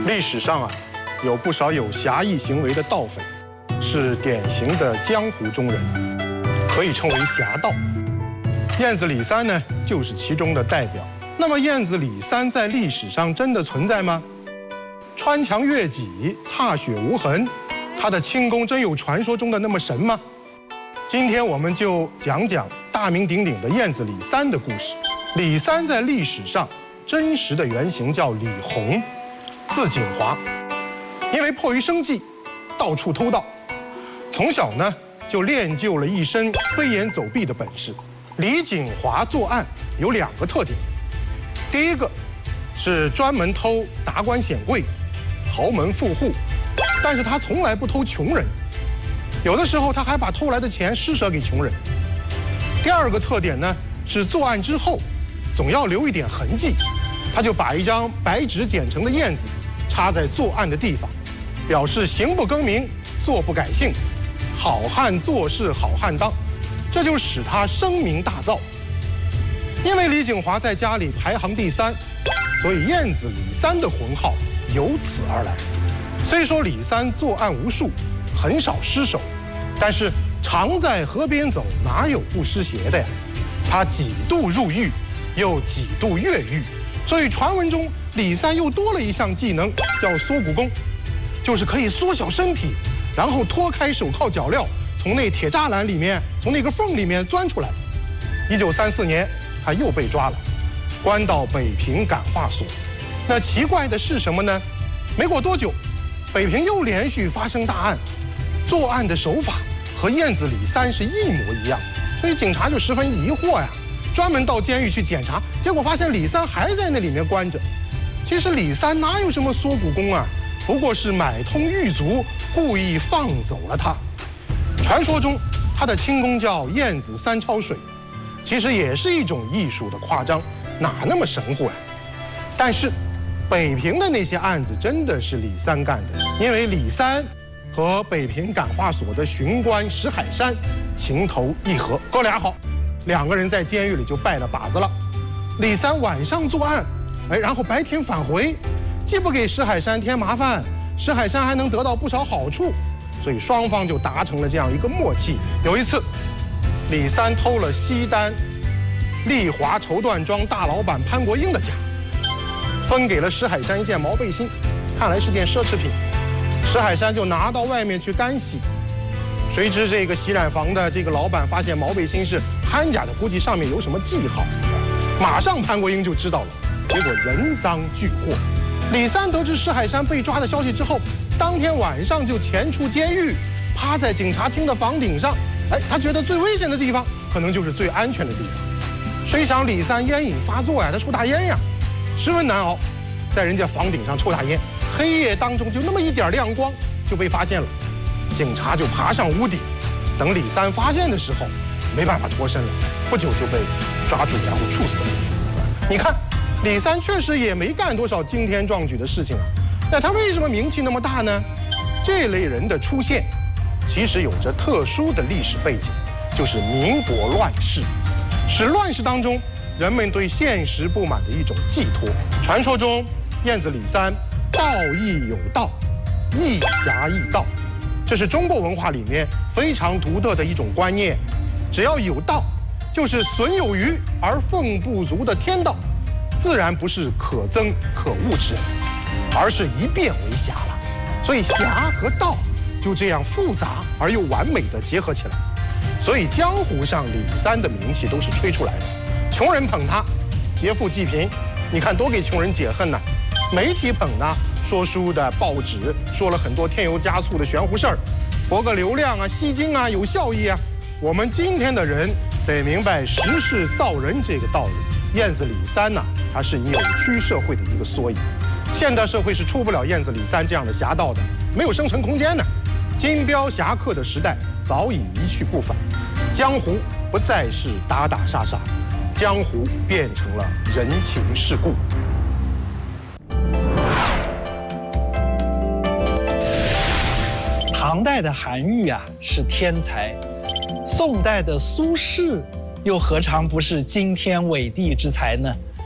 历史上啊，有不少有侠义行为的盗匪，是典型的江湖中人，可以称为侠盗。燕子李三呢，就是其中的代表。那么燕子李三在历史上真的存在吗？穿墙越脊，踏雪无痕，他的轻功真有传说中的那么神吗？今天我们就讲讲大名鼎鼎的燕子李三的故事。李三在历史上真实的原型叫李弘，字景华，因为迫于生计，到处偷盗，从小呢就练就了一身飞檐走壁的本事。李景华作案有2个特点，第一个是专门偷达官显贵、豪门富户，但是他从来不偷穷人，有的时候他还把偷来的钱施舍给穷人。第2个特点呢是作案之后总要留一点痕迹，他就把一张白纸剪成的燕子插在作案的地方，表示行不更名，坐不改姓，好汉做事好汉当，这就使他声名大噪。因为李景华在家里排行第3，所以燕子李三的浑号由此而来。虽说李三作案无数，很少失手，但是常在河边走，哪有不湿鞋的呀？他几度入狱，又几度越狱，所以传闻中李三又多了一项技能，叫缩骨功，就是可以缩小身体，然后脱开手铐脚镣，从那铁栅栏里面，从那个缝里面钻出来。1934年，他又被抓了，关到北平感化所。那奇怪的是什么呢？没过多久，北平又连续发生大案，作案的手法和燕子李三是一模一样，所以警察就十分疑惑呀，专门到监狱去检查，结果发现李三还在那里面关着。其实李三哪有什么缩骨功啊，不过是买通狱卒，故意放走了他。传说中他的轻功叫燕子三抄水，其实也是一种艺术的夸张，哪那么神乎呀？但是北平的那些案子真的是李三干的，因为李三和北平感化所的巡官石海山情投意合，哥俩好，2个人在监狱里就拜了把子了。李三晚上作案，然后白天返回，既不给石海山添麻烦，石海山还能得到不少好处，所以双方就达成了这样一个默契。有一次，李三偷了西单丽华绸缎庄大老板潘国英的家，分给了石海山一件毛背心，看来是件奢侈品。石海山就拿到外面去干洗，谁知这个洗染房的这个老板发现毛背心是憨假的，估计上面有什么记号，马上潘国英就知道了，结果人赃俱获。李三得知石海山被抓的消息之后，当天晚上就潜出监狱，趴在警察厅的房顶上，他觉得最危险的地方可能就是最安全的地方。谁想李三烟瘾发作呀，他抽大烟呀，十分难熬，在人家房顶上抽大烟，黑夜当中就那么一点亮光就被发现了，警察就爬上屋顶，等李三发现的时候，没办法脱身了，不久就被抓住然后处死了。你看，李三确实也没干多少惊天壮举的事情啊，那他为什么名气那么大呢？这类人的出现，其实有着特殊的历史背景，就是民国乱世，是乱世当中人们对现实不满的一种寄托。传说中，燕子李三道义有道，义侠义道，这是中国文化里面非常独特的一种观念。只要有道，就是损有余而奉不足的天道，自然不是可憎可恶之人，而是一变为侠了。所以侠和道就这样复杂而又完美的结合起来。所以江湖上李三的名气都是吹出来的，穷人捧他，劫富济贫，你看多给穷人解恨呐。媒体捧呢，说书的报纸说了很多添油加醋的玄乎事儿，博个流量啊，吸睛啊，有效益啊。我们今天的人得明白时势造人这个道理。燕子李三呢，它是扭曲社会的一个缩影。现代社会是出不了燕子李三这样的侠盗的，没有生存空间的。金标侠客的时代早已一去不返，江湖不再是打打杀杀，江湖变成了人情世故。 唐代的韩愈啊是天才，宋代的苏轼又何尝不是惊天伟地之才呢？